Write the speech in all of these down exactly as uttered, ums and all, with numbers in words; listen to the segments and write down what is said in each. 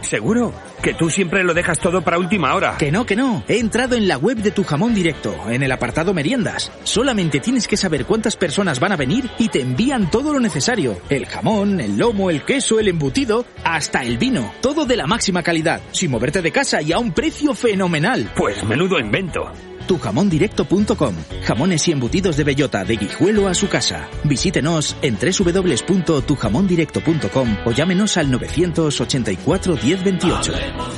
¿Seguro? Que tú siempre lo dejas todo para última hora. Que no, que no. He entrado en la web de Tu Jamón Directo, en el apartado meriendas. Solamente tienes que saber cuántas personas van a venir y te envían todo lo necesario. El jamón, el lomo, el queso, el embutido, hasta el vino. Todo de la máxima calidad, sin moverte de casa y a un precio fenomenal. Pues menudo invento. tu jamón directo punto com. Jamones y embutidos de bellota, de Guijuelo a su casa. Visítenos en doble u doble u doble u punto tu jamón directo punto com o llámenos al novecientos ochenta y cuatro diez veintiocho.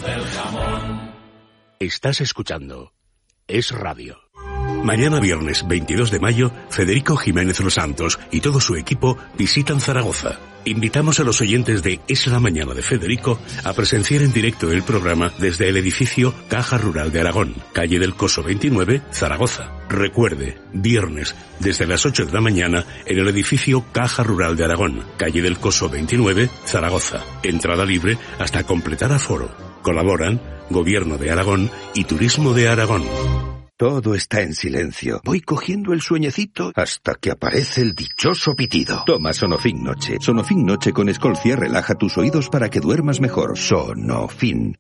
Estás escuchando Es Radio. Mañana viernes veintidós de mayo, Federico Jiménez Los Santos y todo su equipo visitan Zaragoza. Invitamos a los oyentes de Es la Mañana de Federico a presenciar en directo el programa desde el edificio Caja Rural de Aragón, calle del Coso veintinueve, Zaragoza. Recuerde, viernes desde las ocho de la mañana en el edificio Caja Rural de Aragón, calle del Coso veintinueve, Zaragoza. Entrada libre hasta completar aforo. Colaboran Gobierno de Aragón y Turismo de Aragón. Todo está en silencio. Voy cogiendo el sueñecito hasta que aparece el dichoso pitido. Toma Sonofin Noche. Sonofin Noche con Escolcia relaja tus oídos para que duermas mejor. Sonofin.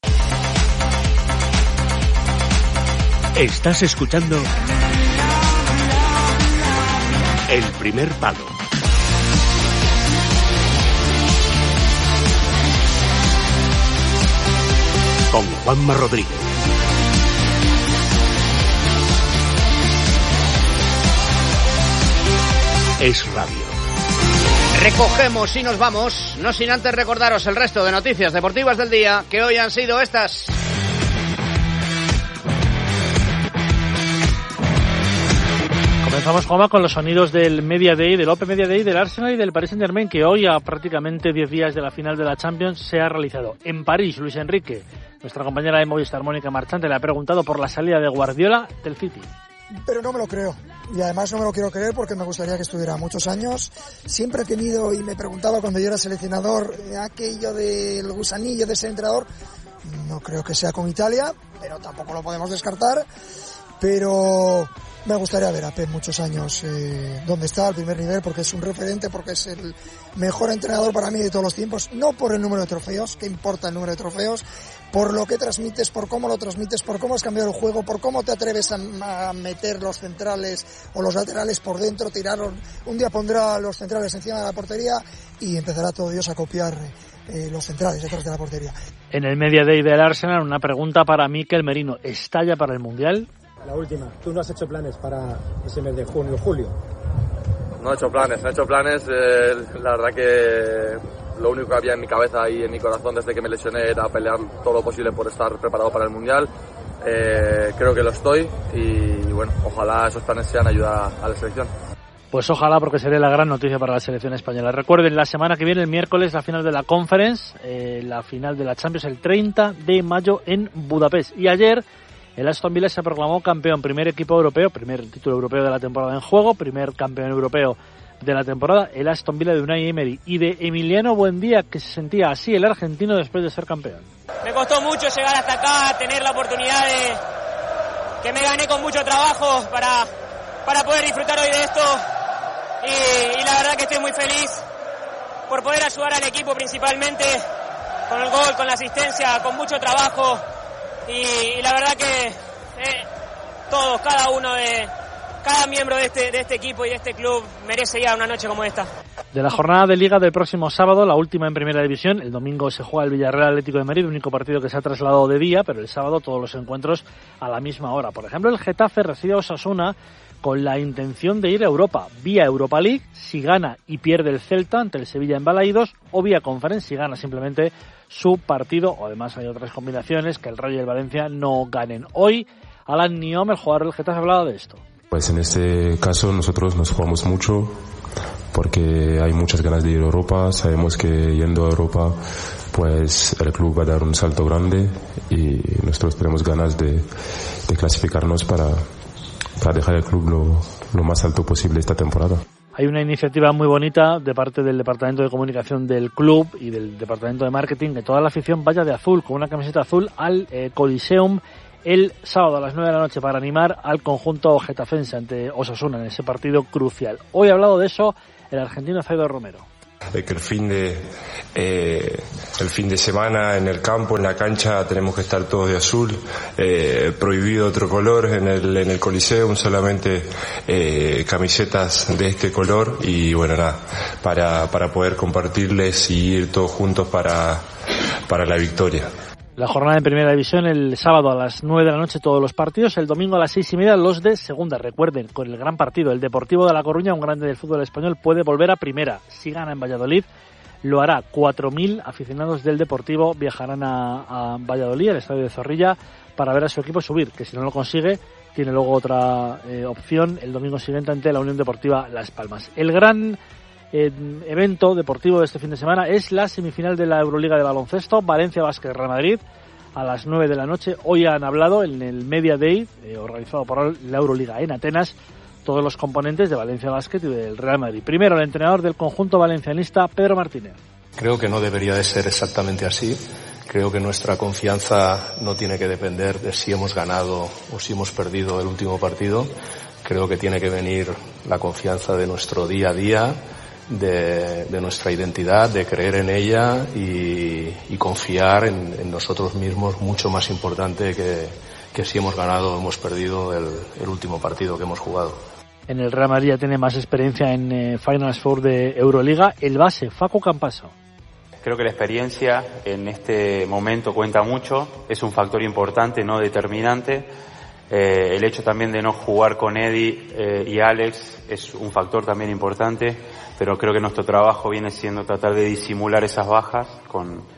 Estás escuchando El Primer Palo. Con Juanma Rodríguez. Es Radio. Recogemos y nos vamos, no sin antes recordaros el resto de noticias deportivas del día, que hoy han sido estas. Comenzamos, Juanma, con los sonidos del Media Day, del Open Media Day del Arsenal y del Paris Saint-Germain, que hoy, a prácticamente diez días de la final de la Champions, se ha realizado. En París, Luis Enrique, nuestra compañera de Movistar, Mónica Marchante, le ha preguntado por la salida de Guardiola del City. Pero no me lo creo, y además no me lo quiero creer porque me gustaría que estuviera muchos años. Siempre he tenido, y me preguntaba cuando yo era seleccionador, aquello del gusanillo de ser entrenador. No creo que sea con Italia, pero tampoco lo podemos descartar. Pero me gustaría ver a Pep muchos años eh, donde está, al primer nivel, porque es un referente, porque es el mejor entrenador para mí de todos los tiempos. No por el número de trofeos, que importa el número de trofeos, por lo que transmites, por cómo lo transmites, por cómo has cambiado el juego, por cómo te atreves a, a meter los centrales o los laterales por dentro, tirar. Un día pondrá los centrales encima de la portería y empezará todo Dios a copiar eh, los centrales detrás de la portería. En el Media Day del Arsenal, una pregunta para Mikel Merino. ¿Está ya para el Mundial? La última. ¿Tú no has hecho planes para ese mes de junio o julio? No he hecho planes, no he hecho planes. Eh, la verdad que lo único que había en mi cabeza y en mi corazón desde que me lesioné era pelear todo lo posible por estar preparado para el Mundial. Eh, creo que lo estoy y bueno, ojalá esos planes sean ayuda a la selección. Pues ojalá, porque sería la gran noticia para la selección española. Recuerden, la semana que viene, el miércoles, la final de la Conference, eh, la final de la Champions, el treinta de mayo en Budapest. Y ayer el Aston Villa se proclamó campeón, primer equipo europeo, primer título europeo de la temporada en juego, primer campeón europeo de la temporada, el Aston Villa de Unai Emery y de Emiliano Buendía, que se sentía así el argentino después de ser campeón. Me costó mucho llegar hasta acá, tener la oportunidad de que me gané con mucho trabajo para, para poder disfrutar hoy de esto y, y la verdad que estoy muy feliz por poder ayudar al equipo principalmente con el gol, con la asistencia, con mucho trabajo. Y, y la verdad que eh, todos, cada uno de cada miembro de este, de este equipo y de este club merece ya una noche como esta. De la jornada de Liga del próximo sábado, la última en Primera División, el domingo se juega el Villarreal Atlético de Madrid, el único partido que se ha trasladado de día, pero el sábado todos los encuentros a la misma hora. Por ejemplo, el Getafe recibe a Osasuna con la intención de ir a Europa, vía Europa League, si gana y pierde el Celta ante el Sevilla en Balaídos, o vía Conference, si gana simplemente su partido, o además hay otras combinaciones, que el Rayo y el Valencia no ganen. Hoy, Alan Niom, el jugador del Getafe, hablaba de esto. Pues en este caso nosotros nos jugamos mucho porque hay muchas ganas de ir a Europa. Sabemos que yendo a Europa pues el club va a dar un salto grande y nosotros tenemos ganas de, de clasificarnos para, para dejar el club lo, lo más alto posible esta temporada. Hay una iniciativa muy bonita de parte del Departamento de Comunicación del club y del Departamento de Marketing, que toda la afición vaya de azul, con una camiseta azul, al eh, Coliseum el sábado a las nueve de la noche para animar al conjunto getafense ante Osasuna en ese partido crucial. Hoy ha hablado de eso el argentino Zaido Romero. De que el fin de eh, el fin de semana en el campo, en la cancha, tenemos que estar todos de azul, eh, prohibido otro color en el en el Coliseum, solamente eh, camisetas de este color y bueno, nada, para para poder compartirles y ir todos juntos para para la victoria. La jornada en Primera División el sábado a las nueve de la noche todos los partidos, el domingo a las seis y media los de Segunda. Recuerden, con el gran partido, el Deportivo de La Coruña, un grande del fútbol español, puede volver a Primera. Si gana en Valladolid, lo hará. cuatro mil aficionados del Deportivo viajarán a, a Valladolid, al estadio de Zorrilla, para ver a su equipo subir, que si no lo consigue, tiene luego otra eh, opción el domingo siguiente ante la Unión Deportiva Las Palmas. El gran eh, evento deportivo de este fin de semana es la semifinal de la Euroliga de baloncesto, Valencia Basket Real Madrid, a las nueve de la noche. Hoy han hablado en el Media Day, eh, organizado por la Euroliga en Atenas, todos los componentes de Valencia Basket y del Real Madrid. Primero, el entrenador del conjunto valencianista, Pedro Martínez. Creo que no debería de ser exactamente así. Creo que nuestra confianza no tiene que depender de si hemos ganado o si hemos perdido el último partido. Creo que tiene que venir la confianza de nuestro día a día, de, de nuestra identidad, de creer en ella y, y confiar en, en nosotros mismos, mucho más importante que, que si hemos ganado o hemos perdido el, el último partido que hemos jugado. En el Real Madrid ya tiene más experiencia en eh, Finals Four de Euroliga. El base, Facu Campaso. Creo que la experiencia en este momento cuenta mucho, es un factor importante, no determinante. Eh, el hecho también de no jugar con Eddie eh, y Alex es un factor también importante, pero creo que nuestro trabajo viene siendo tratar de disimular esas bajas con,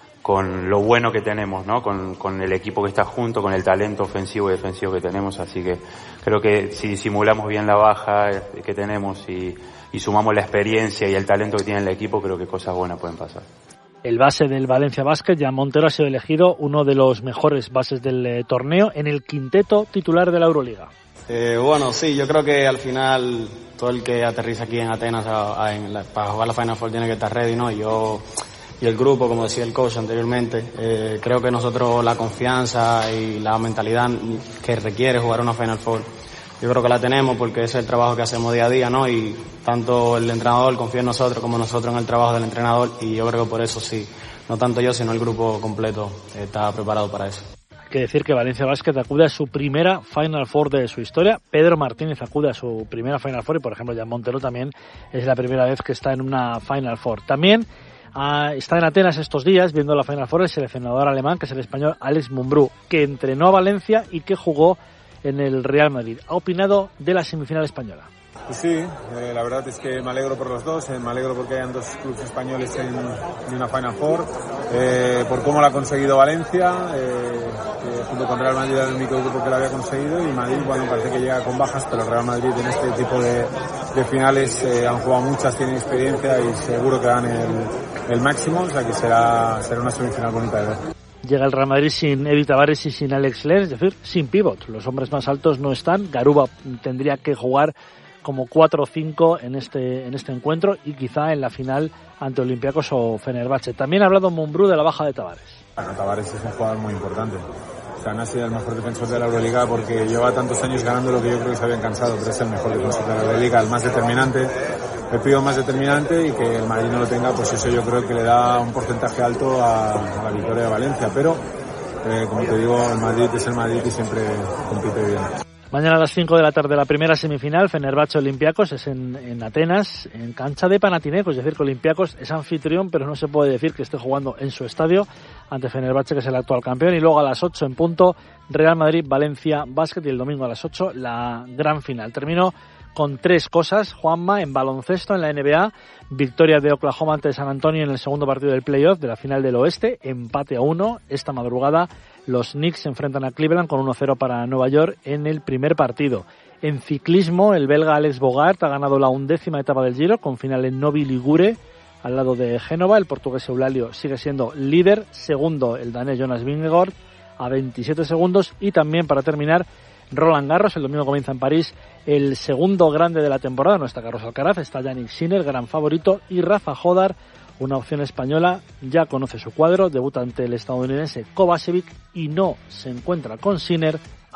con lo bueno que tenemos, ¿no? Con, con el equipo que está junto, con el talento ofensivo y defensivo que tenemos, así que creo que si disimulamos bien la baja que tenemos y, y sumamos la experiencia y el talento que tiene el equipo, creo que cosas buenas pueden pasar. El base del Valencia Basket, Jan Montero, ha sido elegido uno de los mejores bases del eh, torneo en el quinteto titular de la Euroliga. Eh, bueno, sí, yo creo que al final todo el que aterriza aquí en Atenas a, a, en la, para jugar la Final Four tiene que estar ready, ¿no? Y yo y el grupo, como decía el coach anteriormente, eh, creo que nosotros la confianza y la mentalidad que requiere jugar una Final Four, yo creo que la tenemos porque es el trabajo que hacemos día a día, ¿no? Y tanto el entrenador confía en nosotros como nosotros en el trabajo del entrenador, y yo creo que por eso sí, no tanto yo sino el grupo completo está preparado para eso. Hay que decir que Valencia Basket acude a su primera Final Four de su historia. Pedro Martínez acude a su primera Final Four y, por ejemplo, Jan Montero también es la primera vez que está en una Final Four. También ah, está en Atenas estos días viendo la Final Four el seleccionador alemán, que es el español Alex Mumbrú, que entrenó a Valencia y que jugó en el Real Madrid. Ha opinado de la semifinal española. Pues sí, eh, la verdad es que me alegro por los dos, eh, me alegro porque hayan dos clubes españoles en, en una Final Four, eh, por cómo la ha conseguido Valencia, eh, que junto con Real Madrid era el único grupo que la había conseguido, y Madrid, bueno, parece que llega con bajas, pero el Real Madrid en este tipo de, de finales eh, han jugado muchas, tienen experiencia y seguro que dan el, el máximo, o sea que será, será una semifinal bonita de ver. Llega el Real Madrid sin Eddie Tavares y sin Alex Len, es decir, sin pivot. Los hombres más altos no están. Garuba tendría que jugar como cuatro o cinco en este en este encuentro y quizá en la final ante Olympiacos o Fenerbahce. También ha hablado Mumbrú de la baja de Tavares. Bueno, Tavares es un jugador muy importante. O sea, no ha sido el mejor defensor de la Euroliga porque lleva tantos años ganando lo que yo creo que se habían cansado, pero es el mejor defensor de la Euroliga, el más determinante, el pivo más determinante, y que el Madrid no lo tenga, pues eso yo creo que le da un porcentaje alto a, a la victoria de Valencia, pero eh, como te digo, el Madrid es el Madrid y siempre compite bien. Mañana a las cinco de la tarde la primera semifinal, Fenerbahce Olympiacos, es en, en Atenas, en cancha de Panathinaikos, es decir que Olympiacos es anfitrión, pero no se puede decir que esté jugando en su estadio ante Fenerbahce, que es el actual campeón. Y luego a las ocho en punto, Real Madrid, Valencia Basket, y el domingo a las ocho la gran final. Termino con tres cosas, Juanma, en baloncesto, en la N B A, victoria de Oklahoma ante San Antonio en el segundo partido del playoff de la final del oeste, empate a uno. Esta madrugada los Knicks se enfrentan a Cleveland con uno cero para Nueva York en el primer partido. En ciclismo, el belga Alex Bogart ha ganado la undécima etapa del Giro con final en Novi Ligure al lado de Génova. El portugués Eulalio sigue siendo líder, segundo el danés Jonas Vingegaard a veintisiete segundos. Y también, para terminar, Roland Garros, el domingo comienza en París el segundo grande de la temporada. No está Carlos Alcaraz, está Yannick Sinner, gran favorito, y Rafa Jodar, una opción española, ya conoce su cuadro, debuta ante el estadounidense Kovacevic y no se encuentra con Sinner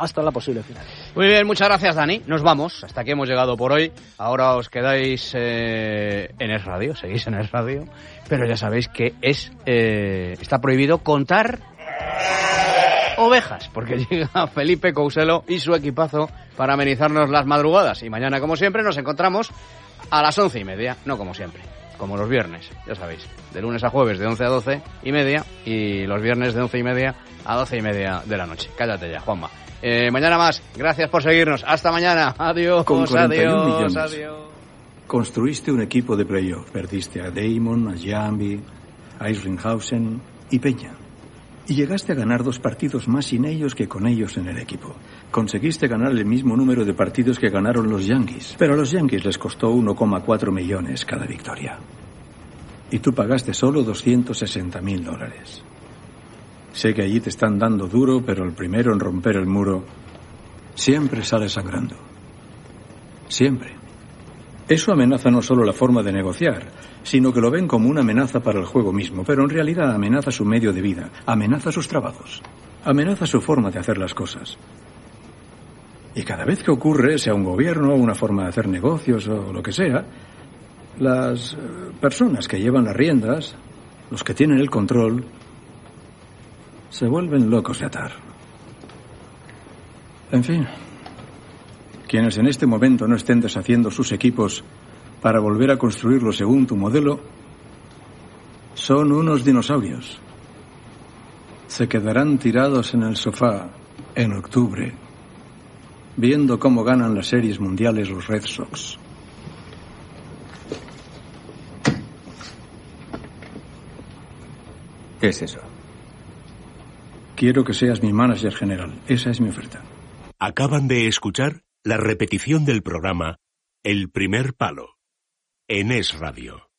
hasta la posible final. Muy bien, muchas gracias, Dani. Nos vamos. Hasta aquí hemos llegado por hoy. Ahora os quedáis eh, en Es Radio, seguís en Es Radio, pero ya sabéis que es eh, está prohibido contar ovejas, porque llega Felipe Couselo y su equipazo para amenizarnos las madrugadas. Y mañana, como siempre, nos encontramos a las once y media, no como siempre, como los viernes, ya sabéis, de lunes a jueves de once a doce y media y los viernes de once y media a doce y media de la noche. Cállate ya, Juanma. Eh, mañana más. Gracias por seguirnos. Hasta mañana. Adiós. Con cuarenta y un adiós, millones. adiós. Construiste un equipo de playoff. Perdiste a Damon, a Jambi, a Isringhausen y Peña. Y llegaste a ganar dos partidos más sin ellos que con ellos en el equipo. Conseguiste ganar el mismo número de partidos que ganaron los Yankees. Pero a los Yankees les costó uno coma cuatro millones cada victoria. Y tú pagaste solo doscientos sesenta mil dólares. Sé que allí te están dando duro, pero el primero en romper el muro siempre sale sangrando. Siempre. Eso amenaza no solo la forma de negociar, sino que lo ven como una amenaza para el juego mismo, pero en realidad amenaza su medio de vida, amenaza sus trabajos, amenaza su forma de hacer las cosas. Y cada vez que ocurre, sea un gobierno, una forma de hacer negocios o lo que sea, las personas que llevan las riendas, los que tienen el control, se vuelven locos de atar. En fin, quienes en este momento no estén deshaciendo sus equipos para volver a construirlo según tu modelo, son unos dinosaurios. Se quedarán tirados en el sofá en octubre, viendo cómo ganan las series mundiales los Red Sox. ¿Qué es eso? Quiero que seas mi manager general. Esa es mi oferta. Acaban de escuchar la repetición del programa El Primer Palo en Es Radio.